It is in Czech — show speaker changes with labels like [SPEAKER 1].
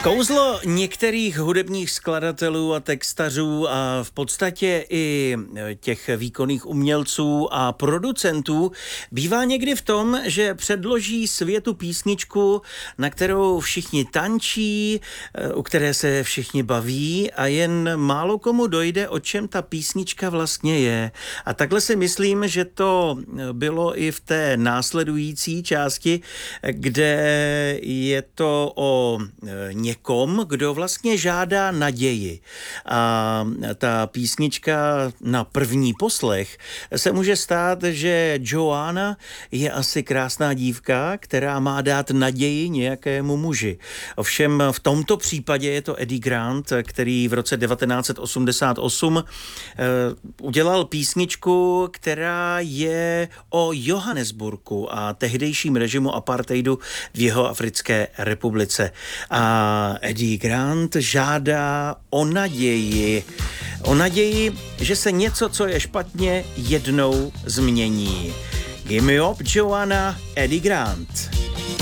[SPEAKER 1] Kouzlo některých hudebních skladatelů a textařů a v podstatě i těch výkonných umělců a producentů bývá někdy v tom, že předloží světu písničku, na kterou všichni tančí, u které se všichni baví a jen málo komu dojde, o čem ta písnička vlastně je. A takhle si myslím, že to bylo i v té následující části, kde je to o někom, kdo vlastně žádá naději. A ta písnička na první poslech se může stát, že Joanna je asi krásná dívka, která má dát naději nějakému muži. Ovšem v tomto případě je to Eddie Grant, který v roce 1988 udělal písničku, která je o Johannesburgu a tehdejším režimu apartheidu v Jihoafrické republice. A Eddie Grant žádá o naději. O naději, že se něco, co je špatně, jednou změní. Give me up, Joanna, Eddie Grant.